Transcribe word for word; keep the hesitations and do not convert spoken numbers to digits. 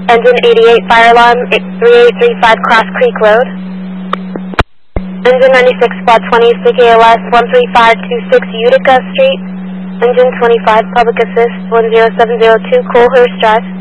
Engine eighty-eight, fire alarm, thirty-eight thirty-five Cross Creek Road. Engine ninety-six, squad twenty, C K L S, one three five two six Utica Street. Engine twenty-five, public assist, one zero seven zero two Coolhurst Drive.